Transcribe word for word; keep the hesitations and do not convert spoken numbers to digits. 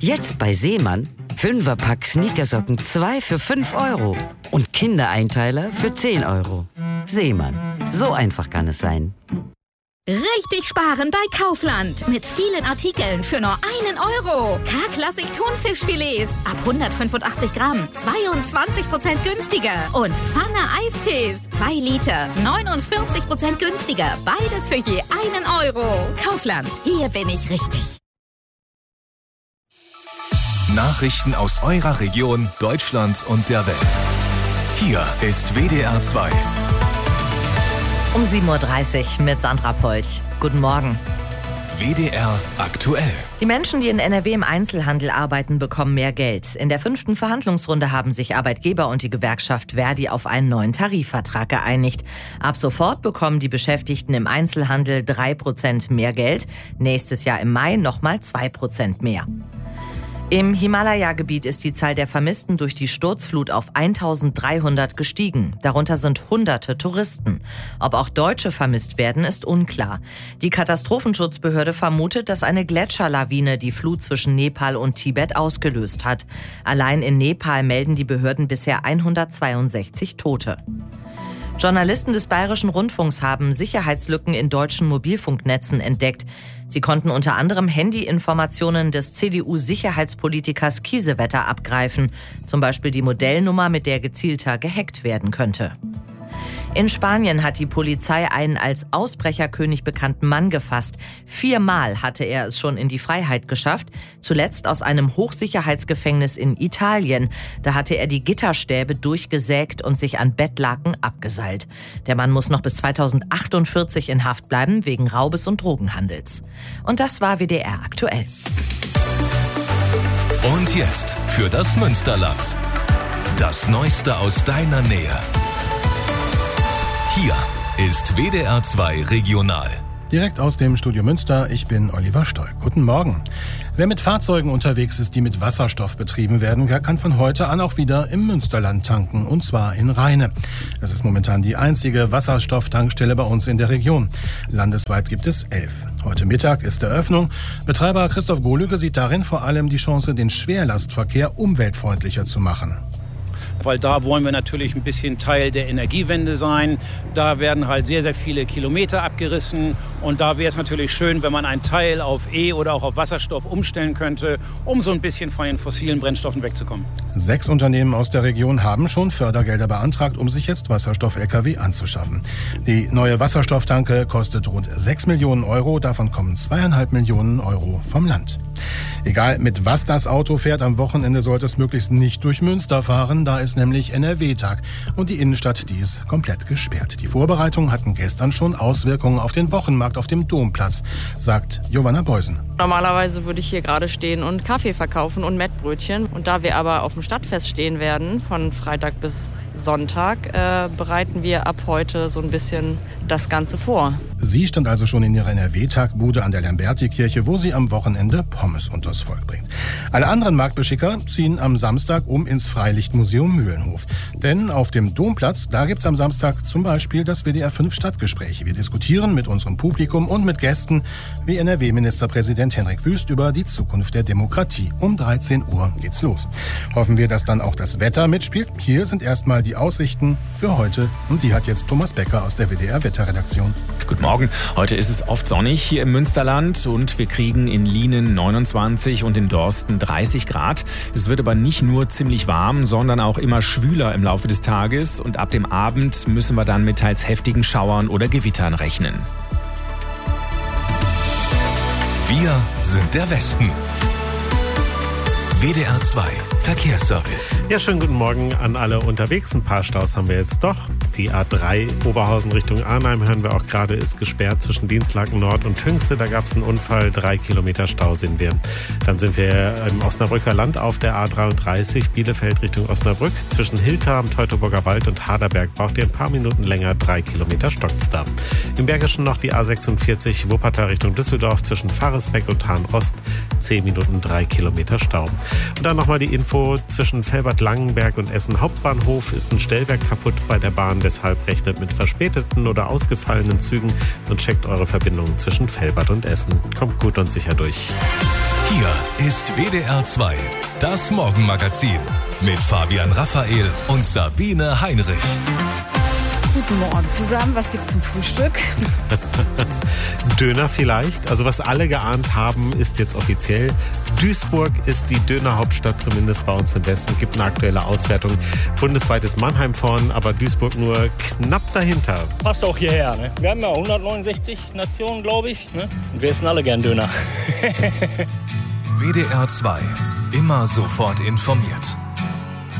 Jetzt bei Seemann. Fünferpack Sneakersocken zwei für fünf Euro. Und Kindereinteiler für zehn Euro. Seemann. So einfach kann es sein. Richtig sparen bei Kaufland. Mit vielen Artikeln für nur einen Euro. K-Klassik Thunfischfilets ab hundertfünfundachtzig Gramm. zweiundzwanzig Prozent günstiger. Und Pfanne Eistees. zwei Liter. neunundvierzig Prozent günstiger. Beides für je einen Euro. Kaufland. Hier bin ich richtig. Nachrichten aus eurer Region, Deutschland und der Welt. Hier ist W D R zwei. Um sieben Uhr dreißig mit Sandra Polch. Guten Morgen. W D R aktuell. Die Menschen, die in N R W im Einzelhandel arbeiten, bekommen mehr Geld. In der fünften Verhandlungsrunde haben sich Arbeitgeber und die Gewerkschaft Verdi auf einen neuen Tarifvertrag geeinigt. Ab sofort bekommen die Beschäftigten im Einzelhandel drei Prozent mehr Geld. Nächstes Jahr im Mai nochmal zwei Prozent mehr. Im Himalaya-Gebiet ist die Zahl der Vermissten durch die Sturzflut auf eintausenddreihundert gestiegen. Darunter sind hunderte Touristen. Ob auch Deutsche vermisst werden, ist unklar. Die Katastrophenschutzbehörde vermutet, dass eine Gletscherlawine die Flut zwischen Nepal und Tibet ausgelöst hat. Allein in Nepal melden die Behörden bisher hundertzweiundsechzig Tote. Journalisten des Bayerischen Rundfunks haben Sicherheitslücken in deutschen Mobilfunknetzen entdeckt. Sie konnten unter anderem Handyinformationen des C D U-Sicherheitspolitikers Kiesewetter abgreifen. Zum Beispiel die Modellnummer, mit der gezielter gehackt werden könnte. In Spanien hat die Polizei einen als Ausbrecherkönig bekannten Mann gefasst. Viermal hatte er es schon in die Freiheit geschafft. Zuletzt aus einem Hochsicherheitsgefängnis in Italien. Da hatte er die Gitterstäbe durchgesägt und sich an Bettlaken abgeseilt. Der Mann muss noch bis zweitausendachtundvierzig in Haft bleiben wegen Raubes und Drogenhandels. Und das war W D R aktuell. Und jetzt für das Münsterland. Das Neueste aus deiner Nähe. Hier ist W D R zwei Regional. Direkt aus dem Studio Münster, ich bin Oliver Stolk. Guten Morgen. Wer mit Fahrzeugen unterwegs ist, die mit Wasserstoff betrieben werden, der kann von heute an auch wieder im Münsterland tanken, und zwar in Rheine. Das ist momentan die einzige Wasserstofftankstelle bei uns in der Region. Landesweit gibt es elf. Heute Mittag ist Eröffnung. Betreiber Christoph Gohlücke sieht darin vor allem die Chance, den Schwerlastverkehr umweltfreundlicher zu machen. Weil da wollen wir natürlich ein bisschen Teil der Energiewende sein. Da werden halt sehr, sehr viele Kilometer abgerissen. Und da wäre es natürlich schön, wenn man einen Teil auf E- oder auch auf Wasserstoff umstellen könnte, um so ein bisschen von den fossilen Brennstoffen wegzukommen. Sechs Unternehmen aus der Region haben schon Fördergelder beantragt, um sich jetzt Wasserstoff-L K W anzuschaffen. Die neue Wasserstofftanke kostet rund sechs Millionen Euro. Davon kommen zweieinhalb Millionen Euro vom Land. Egal mit was das Auto fährt, am Wochenende sollte es möglichst nicht durch Münster fahren. Da ist nämlich N R W-Tag und die Innenstadt, die ist komplett gesperrt. Die Vorbereitungen hatten gestern schon Auswirkungen auf den Wochenmarkt auf dem Domplatz, sagt Giovanna Beusen. Normalerweise würde ich hier gerade stehen und Kaffee verkaufen und Mettbrötchen. Und da wir aber auf dem Stadtfest stehen werden, von Freitag bis Sonntag, äh, bereiten wir ab heute so ein bisschen das Ganze vor. Sie stand also schon in ihrer N R W-Tagbude an der Lamberti-Kirche, wo sie am Wochenende Pommes unters Volk bringt. Alle anderen Marktbeschicker ziehen am Samstag um ins Freilichtmuseum Mühlenhof. Denn auf dem Domplatz, da gibt's am Samstag zum Beispiel das W D R fünf Stadtgespräch. Wir diskutieren mit unserem Publikum und mit Gästen wie N R W-Ministerpräsident Henrik Wüst über die Zukunft der Demokratie. Um dreizehn Uhr geht's los. Hoffen wir, dass dann auch das Wetter mitspielt. Hier sind erstmal die Aussichten für heute. Und die hat jetzt Thomas Becker aus der W D R-Wetterredaktion. Guten Morgen. Heute ist es oft sonnig hier im Münsterland und wir kriegen in Lienen neunundzwanzig und in Dorsten dreißig Grad. Es wird aber nicht nur ziemlich warm, sondern auch immer schwüler im Laufe des Tages und ab dem Abend müssen wir dann mit teils heftigen Schauern oder Gewittern rechnen. Wir sind der Westen. W D R zwei Verkehrsservice. Ja, schönen guten Morgen an alle unterwegs. Ein paar Staus haben wir jetzt doch. Die A drei Oberhausen Richtung Arnheim, hören wir auch gerade, ist gesperrt zwischen Dienstlaken Nord und Hünxe. Da gab es einen Unfall, drei Kilometer Stau sind wir. Dann sind wir im Osnabrücker Land auf der A dreiunddreißig, Bielefeld Richtung Osnabrück. Zwischen Hilter am Teutoburger Wald und Haderberg braucht ihr ein paar Minuten länger, drei Kilometer stockt's da. Im Bergischen noch die A sechsundvierzig, Wuppertal Richtung Düsseldorf zwischen Faresbeck und Hahn-Ost, zehn Minuten, drei Kilometer Stau. Und dann nochmal die Info, zwischen Velbert-Langenberg und Essen Hauptbahnhof ist ein Stellwerk kaputt bei der Bahn. Deshalb rechnet mit verspäteten oder ausgefallenen Zügen und checkt eure Verbindungen zwischen Velbert und Essen. Kommt gut und sicher durch. Hier ist W D R zwei, das Morgenmagazin mit Fabian Raphael und Sabine Heinrich. Guten Morgen zusammen. Was gibt's zum Frühstück? Döner vielleicht. Also was alle geahnt haben, ist jetzt offiziell. Duisburg ist die Dönerhauptstadt, zumindest bei uns im Westen. Gibt eine aktuelle Auswertung. Bundesweit ist Mannheim vorn, aber Duisburg nur knapp dahinter. Passt auch hierher. Ne? Wir haben ja hundertneunundsechzig Nationen, glaube ich. Ne? Und wir essen alle gern Döner. W D R zwei. Immer sofort informiert.